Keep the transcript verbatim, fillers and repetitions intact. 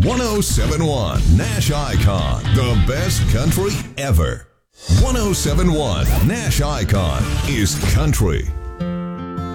one oh seven point one Nash Icon, the best country ever. one oh seven point one Nash Icon is country.